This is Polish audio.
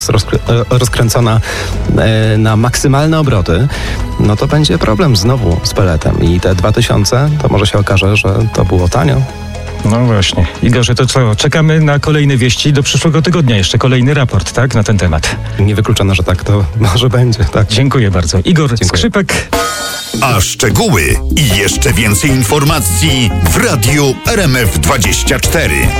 rozkręcona na maksymalne obroty, no to będzie problem znowu z peletem. I te 2000, to może się okaże, że to było tanio. No właśnie. Igorze, to co? Czekamy na kolejne wieści do przyszłego tygodnia. Jeszcze kolejny raport, tak? Na ten temat. Niewykluczone, że tak to może będzie. Tak. Dziękuję bardzo. Igor Skrzypek. A szczegóły i jeszcze więcej informacji w Radiu RMF24.